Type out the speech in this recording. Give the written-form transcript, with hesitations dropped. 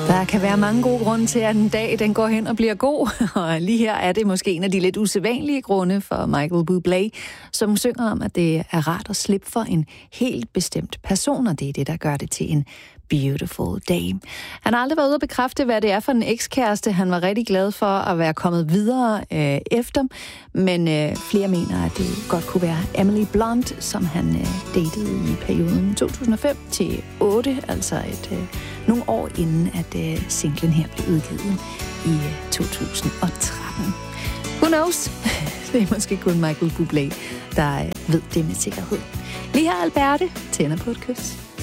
Der kan være mange gode grunde til, at en dag den går hen og bliver god. Og lige her er det måske en af de lidt usædvanlige grunde for Michael Bublé, som synger om, at det er rart at slippe for en helt bestemt person, og det er det, der gør det til en beautiful day. Han har aldrig været ude at bekræfte, hvad det er for en ekskæreste. Han var rigtig glad for at være kommet videre efter, men flere mener, at det godt kunne være Emily Blunt, som han datede i perioden 2005 til 8, altså nogle år inden, at singlen her blev udgivet i 2013. Who knows? Det er måske kun Michael Bublé, der ved det med sikkerhed. Lige her Alberte tænder på et kys.